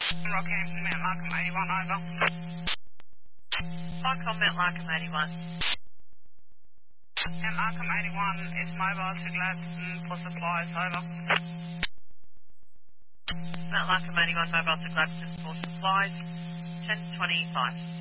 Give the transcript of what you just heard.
Rockhampton, Mount Larkham 81, over. Cyclone Mount Larkham 81. Mount Larkham 81 is mobile to Gladstone for supplies, over. Mount Larkham 81 mobile to Gladstone for supplies. 10:25.